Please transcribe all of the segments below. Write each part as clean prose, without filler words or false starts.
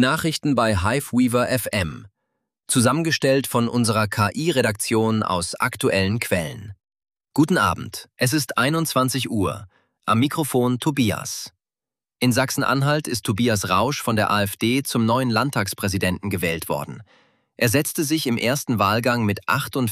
Nachrichten bei Hiveweaver FM, zusammengestellt von unserer KI-Redaktion aus aktuellen Quellen. Guten Abend, es ist 21 Uhr. Am Mikrofon Tobias. In Sachsen-Anhalt ist Tobias Rausch von der AfD zum neuen Landtagspräsidenten gewählt worden. Er setzte sich im ersten Wahlgang mit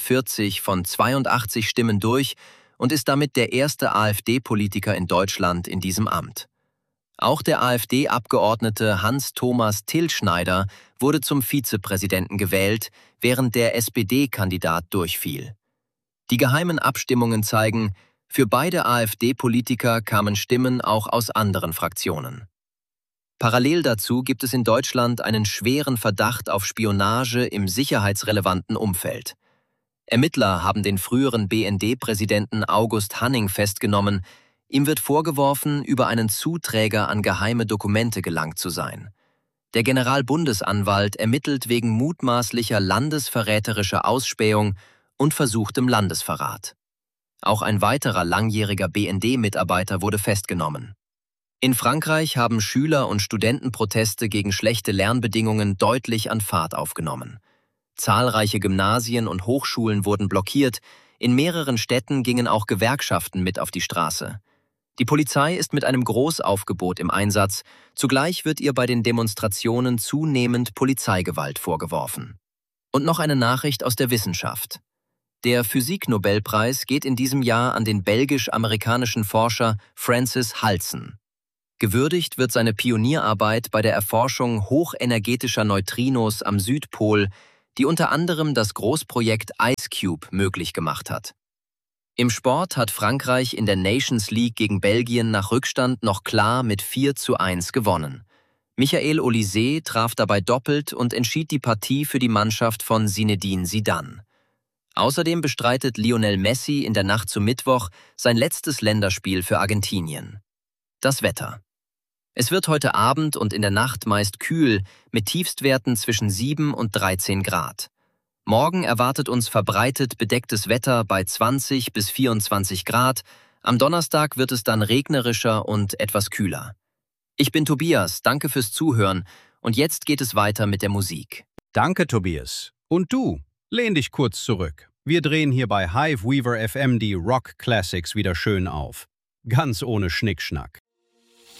48 von 82 Stimmen durch und ist damit der erste AfD-Politiker in Deutschland in diesem Amt. Auch der AfD-Abgeordnete Hans-Thomas Tilschneider wurde zum Vizepräsidenten gewählt, während der SPD-Kandidat durchfiel. Die geheimen Abstimmungen zeigen, für beide AfD-Politiker kamen Stimmen auch aus anderen Fraktionen. Parallel dazu gibt es in Deutschland einen schweren Verdacht auf Spionage im sicherheitsrelevanten Umfeld. Ermittler haben den früheren BND-Präsidenten August Hanning festgenommen. Ihm wird vorgeworfen, über einen Zuträger an geheime Dokumente gelangt zu sein. Der Generalbundesanwalt ermittelt wegen mutmaßlicher landesverräterischer Ausspähung und versuchtem Landesverrat. Auch ein weiterer langjähriger BND-Mitarbeiter wurde festgenommen. In Frankreich haben Schüler- und Studentenproteste gegen schlechte Lernbedingungen deutlich an Fahrt aufgenommen. Zahlreiche Gymnasien und Hochschulen wurden blockiert, in mehreren Städten gingen auch Gewerkschaften mit auf die Straße. Die Polizei ist mit einem Großaufgebot im Einsatz, zugleich wird ihr bei den Demonstrationen zunehmend Polizeigewalt vorgeworfen. Und noch eine Nachricht aus der Wissenschaft. Der Physiknobelpreis geht in diesem Jahr an den belgisch-amerikanischen Forscher Francis Halsen. Gewürdigt wird seine Pionierarbeit bei der Erforschung hochenergetischer Neutrinos am Südpol, die unter anderem das Großprojekt IceCube möglich gemacht hat. Im Sport hat Frankreich in der Nations League gegen Belgien nach Rückstand noch klar mit 4:1 gewonnen. Michael Olise traf dabei doppelt und entschied die Partie für die Mannschaft von Zinedine Zidane. Außerdem bestreitet Lionel Messi in der Nacht zum Mittwoch sein letztes Länderspiel für Argentinien. Das Wetter. Es wird heute Abend und in der Nacht meist kühl, mit Tiefstwerten zwischen 7 und 13 Grad. Morgen erwartet uns verbreitet bedecktes Wetter bei 20 bis 24 Grad. Am Donnerstag wird es dann regnerischer und etwas kühler. Ich bin Tobias, danke fürs Zuhören und jetzt geht es weiter mit der Musik. Danke, Tobias. Und du, lehn dich kurz zurück. Wir drehen hier bei Hiveweaver FM die Rock Classics wieder schön auf. Ganz ohne Schnickschnack.